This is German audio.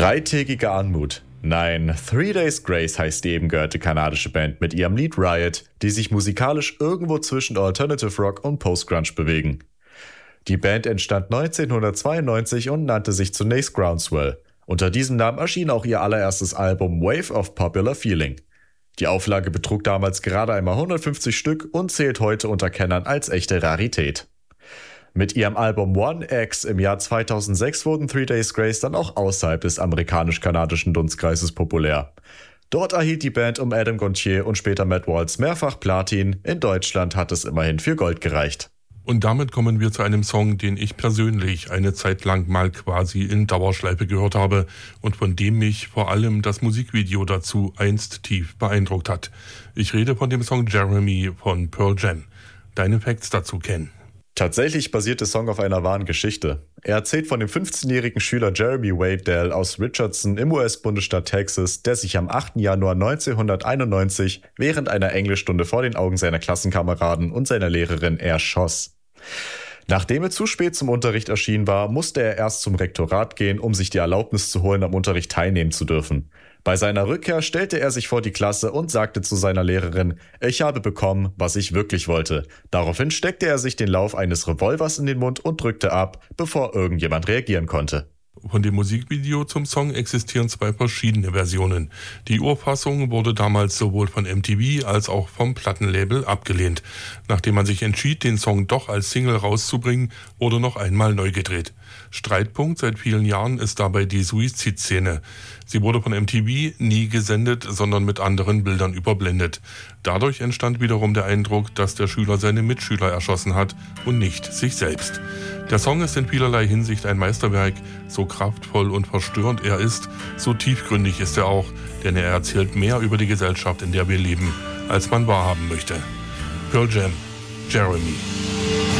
Dreitägige Anmut. Nein, 3 Days Grace heißt die eben gehörte kanadische Band mit ihrem Lied Riot, die sich musikalisch irgendwo zwischen Alternative Rock und Post-Grunge bewegen. Die Band entstand 1992 und nannte sich zunächst Groundswell. Unter diesem Namen erschien auch ihr allererstes Album Wave of Popular Feeling. Die Auflage betrug damals gerade einmal 150 Stück und zählt heute unter Kennern als echte Rarität. Mit ihrem Album One X im Jahr 2006 wurden 3 Days Grace dann auch außerhalb des amerikanisch-kanadischen Dunstkreises populär. Dort erhielt die Band um Adam Gontier und später Matt Waltz mehrfach Platin, in Deutschland hat es immerhin für Gold gereicht. Und damit kommen wir zu einem Song, den ich persönlich eine Zeit lang mal quasi in Dauerschleife gehört habe und von dem mich vor allem das Musikvideo dazu einst tief beeindruckt hat. Ich rede von dem Song Jeremy von Pearl Jam. Deine Facts dazu, Ken. Tatsächlich basiert der Song auf einer wahren Geschichte. Er erzählt von dem 15-jährigen Schüler Jeremy Waddell aus Richardson im US-Bundesstaat Texas, der sich am 8. Januar 1991 während einer Englischstunde vor den Augen seiner Klassenkameraden und seiner Lehrerin erschoss. Nachdem er zu spät zum Unterricht erschienen war, musste er erst zum Rektorat gehen, um sich die Erlaubnis zu holen, am Unterricht teilnehmen zu dürfen. Bei seiner Rückkehr stellte er sich vor die Klasse und sagte zu seiner Lehrerin: „Ich habe bekommen, was ich wirklich wollte." Daraufhin steckte er sich den Lauf eines Revolvers in den Mund und drückte ab, bevor irgendjemand reagieren konnte. Von dem Musikvideo zum Song existieren 2 verschiedene Versionen. Die Urfassung wurde damals sowohl von MTV als auch vom Plattenlabel abgelehnt. Nachdem man sich entschied, den Song doch als Single rauszubringen, wurde noch einmal neu gedreht. Streitpunkt seit vielen Jahren ist dabei die Suizidszene. Sie wurde von MTV nie gesendet, sondern mit anderen Bildern überblendet. Dadurch entstand wiederum der Eindruck, dass der Schüler seine Mitschüler erschossen hat und nicht sich selbst. Der Song ist in vielerlei Hinsicht ein Meisterwerk. So kraftvoll und verstörend er ist, so tiefgründig ist er auch, denn er erzählt mehr über die Gesellschaft, in der wir leben, als man wahrhaben möchte. Pearl Jam, Jeremy.